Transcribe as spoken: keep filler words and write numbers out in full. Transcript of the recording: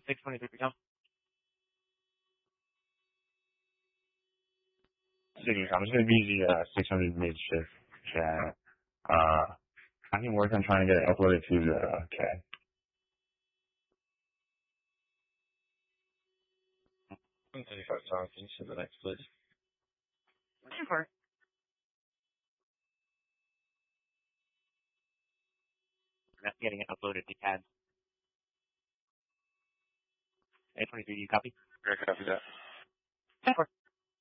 six twenty-three become. Signature, I'm just going to be the uh, six hundred mid-shift chat. Uh, I can work on trying to get it uploaded to the uh, C A D. one thirty-five talking to the next, please. Sure. That's getting it uploaded to C A D. eight twenty-three, do you copy? I copy that. ten four.